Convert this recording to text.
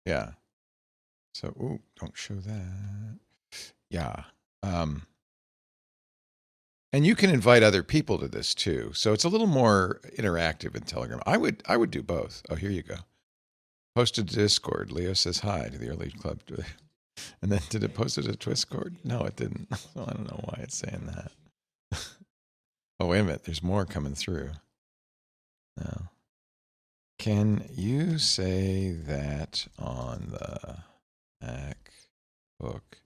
Yeah. So, ooh, don't show that. Yeah. Um, and you can invite other people to this too. So it's a little more interactive in Telegram. I would do both. Oh, here you go. Posted to Discord. Leo says hi to the early club. And then did it post it to Discord? No, it didn't. So I don't know why it's saying that. Oh, wait a minute. There's more coming through. No. Can you say that on the MacBook